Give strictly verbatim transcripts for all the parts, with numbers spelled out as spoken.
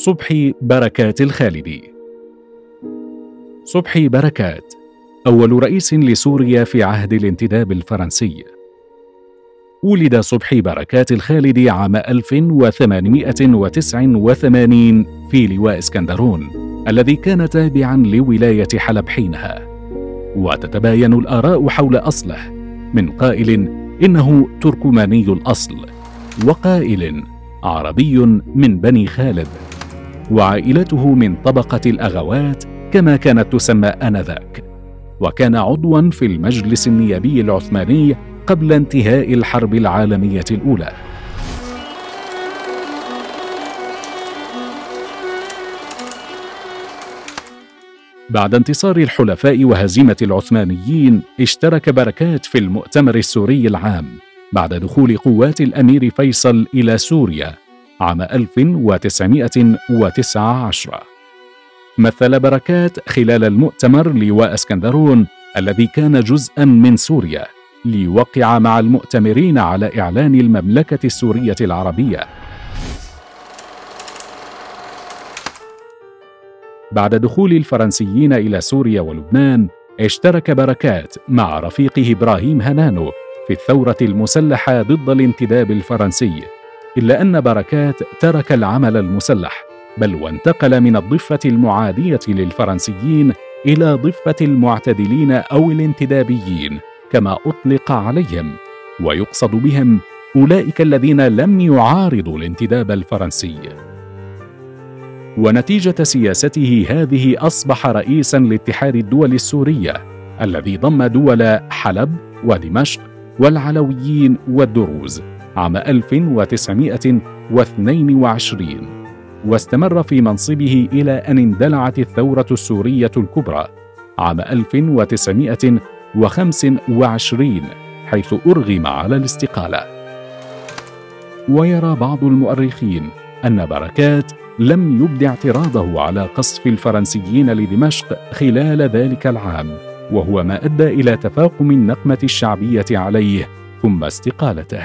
صبحي بركات الخالدي. صبحي بركات أول رئيس لسوريا في عهد الانتداب الفرنسي. ولد صبحي بركات الخالدي عام ألف وثمانمائة وتسعة وثمانين في لواء اسكندرون الذي كان تابعا لولاية حلب حينها، وتتباين الآراء حول أصله، من قائل إنه تركماني الأصل، وقائل عربي من بني خالد، وعائلته من طبقة الأغوات كما كانت تسمى آنذاك، وكان عضوا في المجلس النيابي العثماني قبل انتهاء الحرب العالمية الأولى. بعد انتصار الحلفاء وهزيمة العثمانيين، اشترك بركات في المؤتمر السوري العام بعد دخول قوات الأمير فيصل إلى سوريا عام ألف وتسعمائة وتسعة عشر. مثل بركات خلال المؤتمر لواء اسكندرون الذي كان جزءا من سوريا، ليوقع مع المؤتمرين على إعلان المملكة السورية العربية. بعد دخول الفرنسيين إلى سوريا ولبنان، اشترك بركات مع رفيقه إبراهيم هنانو في الثورة المسلحة ضد الانتداب الفرنسي، إلا أن بركات ترك العمل المسلح، بل وانتقل من الضفة المعادية للفرنسيين إلى ضفة المعتدلين أو الانتدابيين كما أطلق عليهم، ويقصد بهم أولئك الذين لم يعارضوا الانتداب الفرنسي. ونتيجة سياسته هذه أصبح رئيسا لاتحاد الدول السورية الذي ضم دول حلب ودمشق والعلويين والدروز عام ألف وتسعمائة واثنين وعشرين، واستمر في منصبه إلى أن اندلعت الثورة السورية الكبرى عام ألف وتسعمائة وخمسة وعشرين، حيث أرغم على الاستقالة. ويرى بعض المؤرخين أن بركات لم يبد اعتراضه على قصف الفرنسيين لدمشق خلال ذلك العام، وهو ما أدى إلى تفاقم النقمة الشعبية عليه ثم استقالته.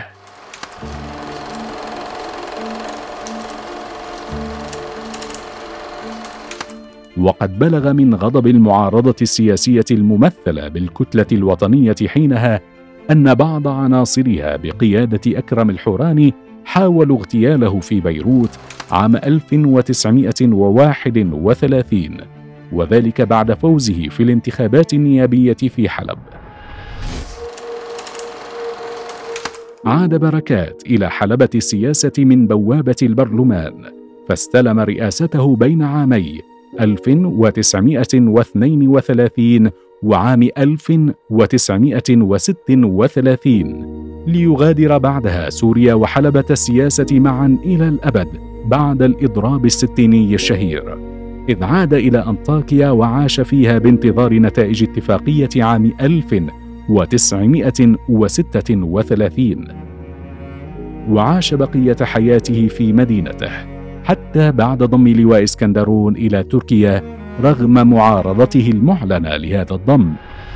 وقد بلغ من غضب المعارضة السياسية الممثلة بالكتلة الوطنية حينها أن بعض عناصرها بقيادة أكرم الحوراني حاولوا اغتياله في بيروت عام ألف وتسعمائة وواحد وثلاثين، وذلك بعد فوزه في الانتخابات النيابية في حلب. عاد بركات إلى حلبة السياسة من بوابة البرلمان، فاستلم رئاسته بين عامي ألف وتسعمائة واثنين وثلاثين وعام ألف وتسعمائة وستة وثلاثين، ليغادر بعدها سوريا وحلبة السياسة معا إلى الأبد بعد الإضراب الستيني الشهير، إذ عاد إلى أنطاكيا وعاش فيها بانتظار نتائج اتفاقية عام ألف وتسعمائة وستة وثلاثين، وعاش بقية حياته في مدينته حتى بعد ضم لواء اسكندرون إلى تركيا رغم معارضته المعلنة لهذا الضم.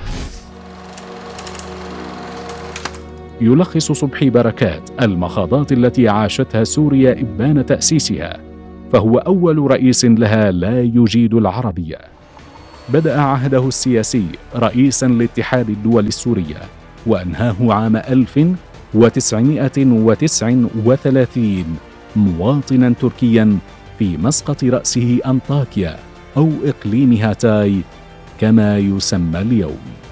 يلخص صبحي بركات المخاضات التي عاشتها سوريا إبان تأسيسها، فهو أول رئيس لها لا يجيد العربية. بدأ عهده السياسي رئيسا لاتحاد الدول السورية، وأنهاه عام ألف وتسعمائة وتسعة وثلاثين مواطنا تركيا في مسقط رأسه أنطاكيا أو إقليم هاتاي كما يسمى اليوم.